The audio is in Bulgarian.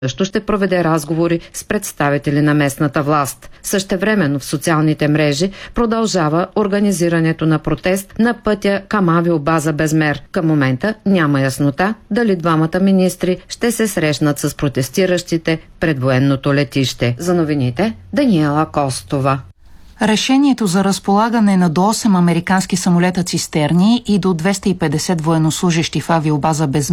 също ще проведе разговори с представители на местната власт. Същевременно в социалните мрежи продължава организирането на протест на пътя към авиобаза Безмер. Към момента няма яснота дали двамата министри ще се срещнат с протестиращите пред военното летище. За новините Даниела Костова. Решението за разполагане на до 8 американски самолета цистерни и до 250 военнослужещи в авиобаза Безмер